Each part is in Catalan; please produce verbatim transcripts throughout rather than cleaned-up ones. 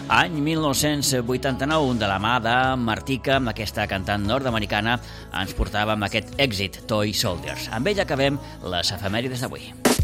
Any mil nou-cents vuitanta-nou, de la mà de Martika, amb aquesta cantant nord-americana, ens portava amb aquest èxit, Toy Soldiers. Amb ell acabem les efemèrides d'avui.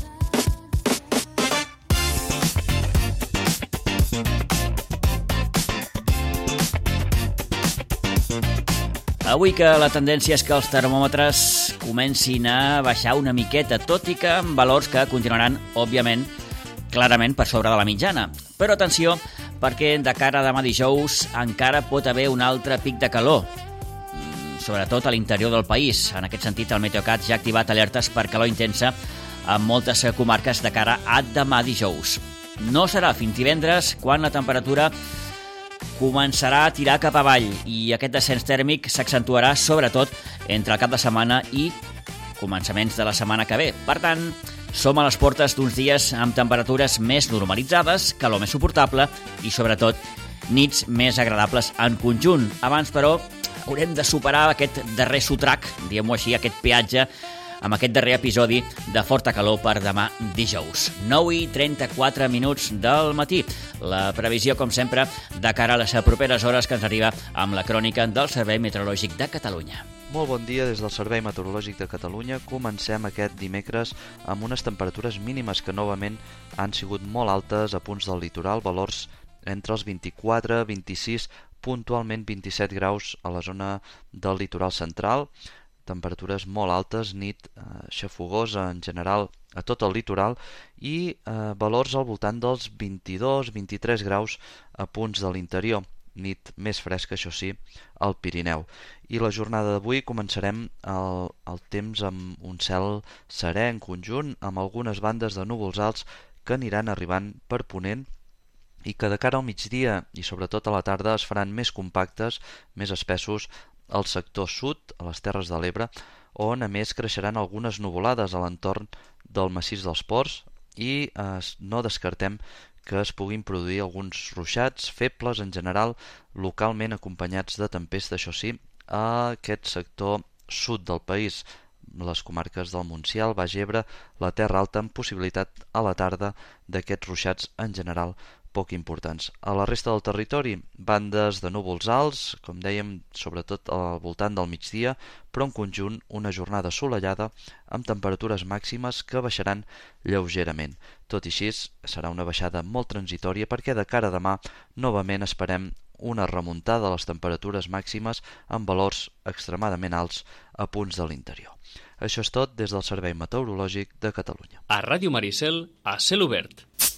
Avui que la tendència és que els termòmetres comencin a baixar una miqueta, tot i que amb valors que continuaran, òbviament, clarament per sobre de la mitjana. Però atenció, perquè de cara a demà dijous encara pot haver un altre pic de calor, sobretot a l'interior del país. En aquest sentit, el Meteocat ja ha activat alertes per calor intensa en moltes comarques de cara a demà dijous. No serà fins divendres quan la temperatura començarà a tirar cap avall i aquest descens tèrmic s'accentuarà sobretot entre el cap de setmana i començaments de la setmana que ve. Per tant, som a les portes d'uns dies amb temperatures més normalitzades, calor més suportable i, sobretot, nits més agradables en conjunt. Abans, però, haurem de superar aquest darrer sotrac, diguem-ho així, aquest peatge, amb aquest darrer episodi de forta calor per demà dijous. nou i trenta-quatre minuts del matí. La previsió, com sempre, de cara a les properes hores que ens arriba amb la crònica del Servei Meteorològic de Catalunya. Molt bon dia des del Servei Meteorològic de Catalunya. Comencem aquest dimecres amb unes temperatures mínimes que novament han sigut molt altes a punts del litoral, valors entre els vint-i-quatre, vint-i-sis, puntualment vint-i-set graus a la zona del litoral central. Temperatures molt altes, nit eh, xafogosa en general a tot el litoral i eh, valors al voltant dels vint-i-dos, vint-i-tres graus a punts de l'interior. Nit més fresca, això sí, al Pirineu. I la jornada d'avui començarem el, el temps amb un cel serè en conjunt, amb algunes bandes de núvols alts que aniran arribant per ponent i que de cara al migdia i sobretot a la tarda es faran més compactes, més espessos al sector sud, a les Terres de l'Ebre, on a més creixeran algunes nuvolades a l'entorn del massís dels Ports i eh, no descartem que es puguin produir alguns ruixats febles en general, localment acompanyats de tempesta, això sí, a aquest sector sud del país, les comarques del Montsià, el Baix Ebre, la Terra Alta, amb possibilitat a la tarda d'aquests ruixats en general poc importants. A la resta del territori, bandes de núvols alts, com dèiem, sobretot al voltant del migdia, però en conjunt una jornada assolellada amb temperatures màximes que baixaran lleugerament. Tot i així, serà una baixada molt transitòria perquè de cara a demà novament esperem una remuntada de les temperatures màximes amb valors extremadament alts a punts de l'interior. Això és tot des del Servei Meteorològic de Catalunya. A Ràdio Maricel, a cel obert.